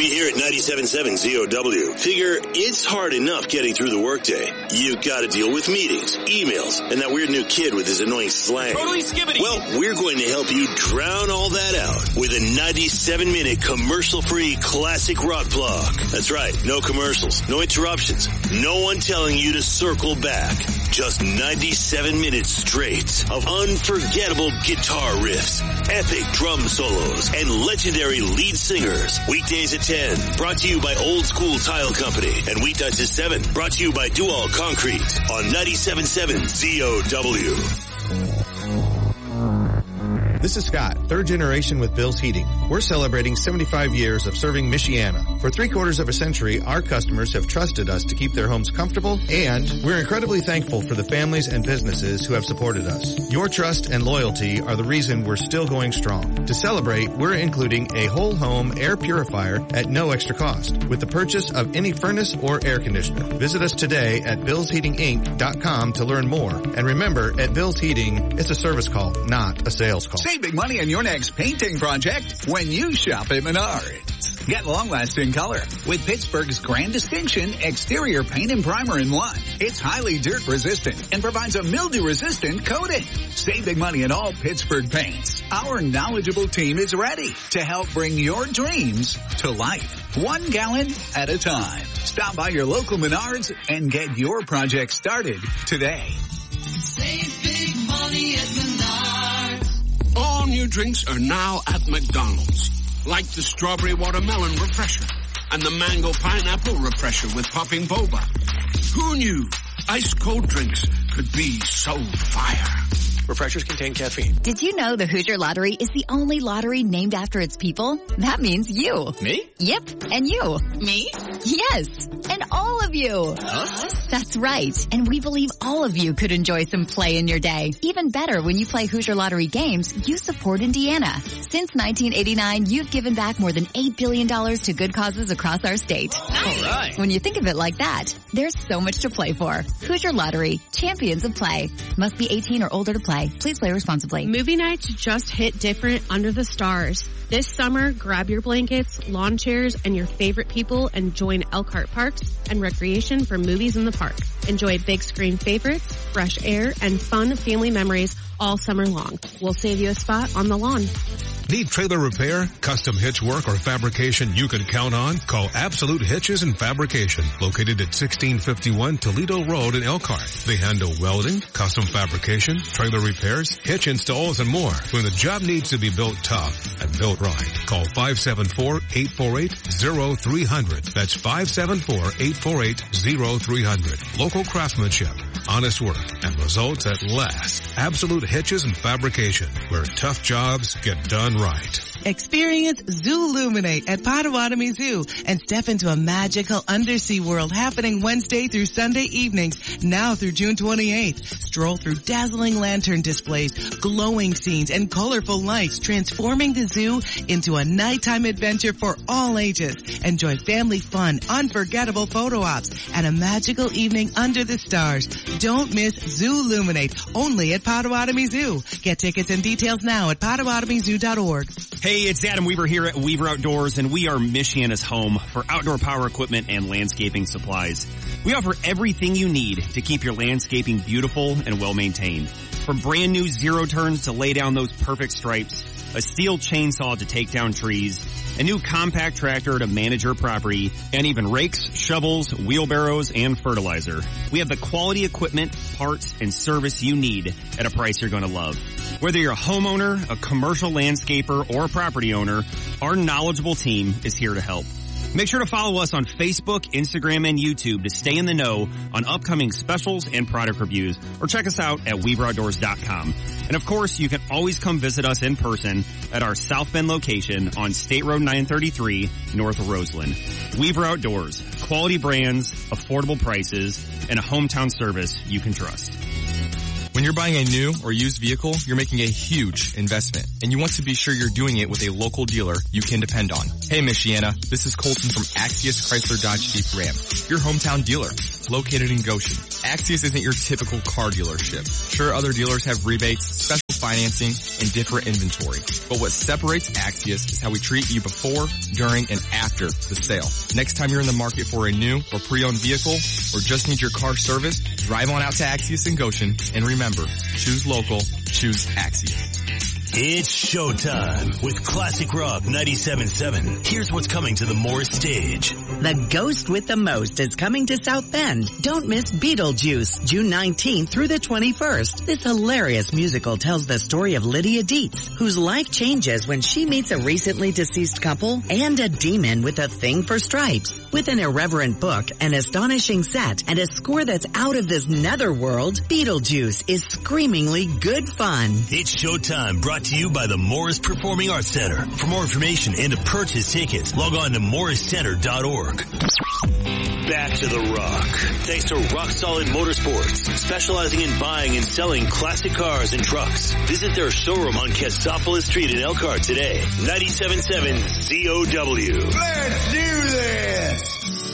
We here at 97.7 ZOW figure it's hard enough getting through the workday. You've got to deal with meetings, emails, and that weird new kid with his annoying slang. Totally skibbity. Well, we're going to help you drown all that out with a 97-minute commercial-free classic rock block. That's right, no commercials, no interruptions, no one telling you to circle back. Just 97 minutes straight of unforgettable guitar riffs, epic drum solos, and legendary lead singers. Weekdays at 10, brought to you by Old School Tile Company. And weeknights at 7, brought to you by Dual Concrete on 97.7 ZOW. This is Scott, third generation with Bill's Heating. We're celebrating 75 years of serving Michiana. For 3/4 of a century, our customers have trusted us to keep their homes comfortable, and we're incredibly thankful for the families and businesses who have supported us. Your trust and loyalty are the reason we're still going strong. To celebrate, we're including a whole home air purifier at no extra cost with the purchase of any furnace or air conditioner. Visit us today at billsheatinginc.com to learn more. And remember, at Bill's Heating, it's a service call, not a sales call. Save big money on your next painting project when you shop at Menards. Get long-lasting color with Pittsburgh's grand distinction exterior paint and primer in one. It's highly dirt resistant and provides a mildew resistant coating. Save big money on all Pittsburgh paints. Our knowledgeable team is ready to help bring your dreams to life. 1 gallon at a time. Stop by your local Menards and get your project started today. Save big money at Menards. All new drinks are now at McDonald's, like the strawberry watermelon refresher and the mango pineapple refresher with popping boba. Who knew ice cold drinks could be so fire? Refreshers contain caffeine. Did you know the Hoosier Lottery is the only lottery named after its people? That means you. Me? Yep, and you. Me? Yes, and all of you. Us? That's right, and we believe all of you could enjoy some play in your day. Even better, when you play Hoosier Lottery games, you support Indiana. Since 1989, you've given back more than $8 billion to good causes across our state. All right. When you think of it like that, there's so much to play for. Hoosier Lottery, champions of play. Must be 18 or older to play. Please play responsibly. Movie nights just hit different under the stars. This summer, grab your blankets, lawn chairs, and your favorite people and join Elkhart Parks and Recreation for movies in the park. Enjoy big screen favorites, fresh air, and fun family memories all summer long. We'll save you a spot on the lawn. Need trailer repair, custom hitch work, or fabrication you can count on? Call Absolute Hitches and Fabrication, located at 1651 Toledo Road in Elkhart. They handle welding, custom fabrication, trailer repairs, hitch installs, and more. When the job needs to be built tough and built right, call 574-848-0300. That's 574-848-0300. Local craftsmanship, honest work, and results at last. Absolute Hitches and Fabrication, where tough jobs get done right. Experience Zooluminate at Potawatomi Zoo and step into a magical undersea world happening Wednesday through Sunday evenings, now through June 28th. Stroll through dazzling lantern displays, glowing scenes, and colorful lights, transforming the zoo into a nighttime adventure for all ages. Enjoy family fun, unforgettable photo ops, and a magical evening under the stars. Don't miss Zooluminate, only at Potawatomi Zoo. Get tickets and details now at PotawatomiZoo.org. Hey, it's Adam Weaver here at Weaver Outdoors, and we are Michiana's home for outdoor power equipment and landscaping supplies. We offer everything you need to keep your landscaping beautiful and well-maintained. From brand new zero turns to lay down those perfect stripes, a steel chainsaw to take down trees, a new compact tractor to manage your property, and even rakes, shovels, wheelbarrows, and fertilizer. We have the quality equipment, parts, and service you need at a price you're going to love. Whether you're a homeowner, a commercial landscaper, or a property owner, our knowledgeable team is here to help. Make sure to follow us on Facebook, Instagram, and YouTube to stay in the know on upcoming specials and product reviews, or check us out at WeaverOutdoors.com. And of course, you can always come visit us in person at our South Bend location on State Road 933, north of Roseland. Weaver Outdoors, quality brands, affordable prices, and a hometown service you can trust. When you're buying a new or used vehicle, you're making a huge investment, and you want to be sure you're doing it with a local dealer you can depend on. Hey, Michiana, this is Colton from Axius Chrysler Dodge Jeep Ram, your hometown dealer, located in Goshen. Axius isn't your typical car dealership. Sure, other dealers have rebates, special financing, and different inventory. But what separates Axios is how we treat you before, during, and after the sale. Next time you're in the market for a new or pre-owned vehicle or just need your car serviced, drive on out to Axios in Goshen, and remember, choose local, choose Axios. It's showtime with Classic Rock 97.7. Here's what's coming to the Morris stage. The Ghost with the Most is coming to South Bend. Don't miss Beetlejuice, June 19th through the 21st. This hilarious musical tells the story of Lydia Dietz, whose life changes when she meets a recently deceased couple and a demon with a thing for stripes. With an irreverent book, an astonishing set, and a score that's out of this netherworld, Beetlejuice is screamingly good fun. It's showtime, brought to you by the Morris Performing Arts Center. For more information and to purchase tickets, log on to morriscenter.org. Back to the rock. Thanks to Rock Solid Motorsports, specializing in buying and selling classic cars and trucks. Visit their showroom on Cassopolis Street in Elkhart today. 97.7 COW. Let's do